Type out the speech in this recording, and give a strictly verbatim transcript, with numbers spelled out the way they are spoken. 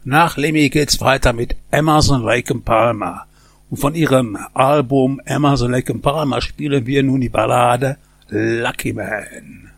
Nach Lemmy geht's weiter mit Emerson, Lake and Palmer. Und von ihrem Album Emerson, Lake and Palmer spielen wir nun die Ballade Lucky Man.